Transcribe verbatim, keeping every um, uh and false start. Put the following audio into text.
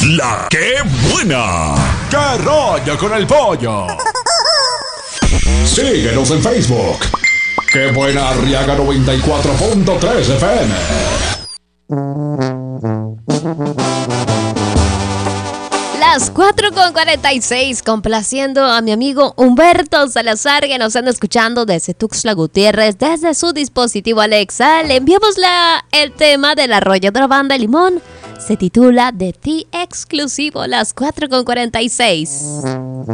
La que buena. ¡Qué rollo con el pollo! Síguenos en Facebook. ¡Qué buena Arriaga noventa y cuatro punto tres F M! Las cuatro con cuarenta y seis, complaciendo a mi amigo Humberto Salazar, que nos anda escuchando desde Tuxtla Gutiérrez, desde su dispositivo Alexa. Le enviamos la, el tema del arroyo de la banda Limón. Se titula De Ti Exclusivo, las cuatro con cuarenta y seis.